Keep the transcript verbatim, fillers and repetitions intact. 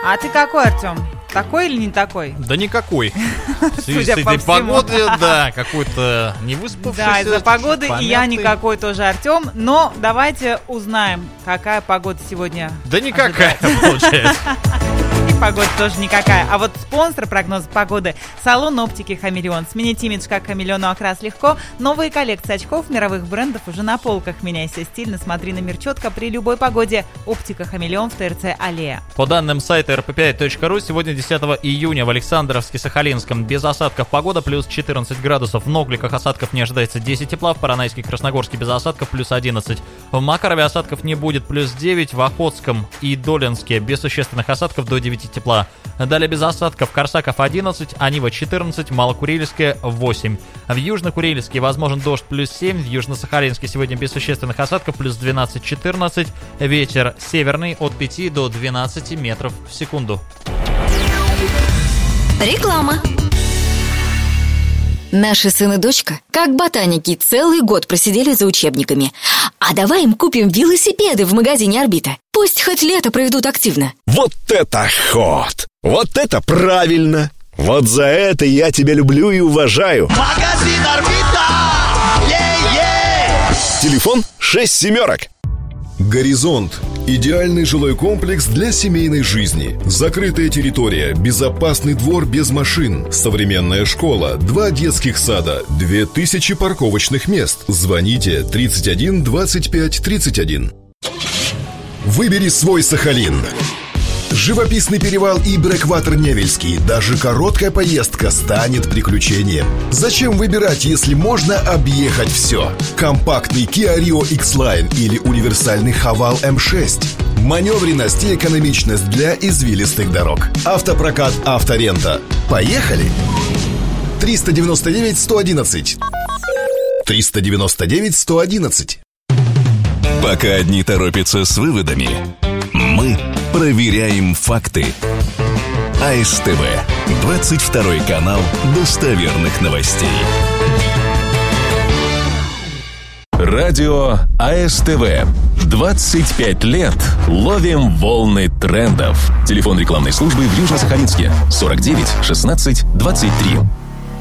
А ты какой, Артем? Такой или не такой? Да никакой. В связи с этой погодой, да, какой-то невыспавшийся. Да, из-за погоды и я никакой тоже, Артем. Но давайте узнаем, какая погода сегодня. Да никакая, получается. И погода тоже никакая. А вот спонсор прогноза погоды — салон оптики «Хамелеон». Сменить имидж как хамелеону окрас легко. Новые коллекции очков мировых брендов уже на полках. Меняйся стильно, смотри на мир четко при любой погоде. Оптика «Хамелеон» в ТРЦ «Аллея». По данным сайта эр пэ пять точка ру, сегодня десятого июня в Александровске-Сахалинском без осадков погода, плюс четырнадцать градусов. В Ногликах осадков не ожидается десять тепла. В Поронайске, Красногорске без осадков плюс одиннадцать. В Макарове осадков не будет, плюс девять. В Охотском и Долинске без существенных осадков до девяти тепла. Далее без осадков Корсаков одиннадцать, Анива четырнадцать, Малокурильское восемь. В Южно-Курильске возможен дождь плюс семь. В Южно-Сахалинске сегодня без существенных осадков плюс двенадцать-четырнадцать. Ветер северный от пяти до двенадцати метров в секунду. Реклама. Наши сын и дочка, как ботаники, целый год просидели за учебниками. А давай им купим велосипеды в магазине «Орбита». Пусть хоть лето проведут активно. Вот это ход! Вот это правильно! Вот за это я тебя люблю и уважаю. Магазин «Орбита». Е-е! Телефон шесть семерок. «Горизонт» – идеальный жилой комплекс для семейной жизни. Закрытая территория, безопасный двор без машин, современная школа, два детских сада, две тысячи парковочных мест. Звоните тридцать один двадцать пять тридцать один. Выбери свой Сахалин. Живописный перевал и брэкватер Невельский. Даже короткая поездка станет приключением. Зачем выбирать, если можно объехать все? Компактный Kia Rio X-Line или универсальный Haval эм шесть. Маневренность и экономичность для извилистых дорог. Автопрокат «Авторента». Поехали! триста девяносто девять сто одиннадцать. триста девяносто девять сто одиннадцать. Пока одни торопятся с выводами, мы проверяем факты. а эс тэ вэ, двадцать второй канал достоверных новостей. Радио а эс тэ вэ. двадцать пять лет ловим волны трендов. Телефон рекламной службы в Южно-Сахалинске сорок девять шестнадцать двадцать три.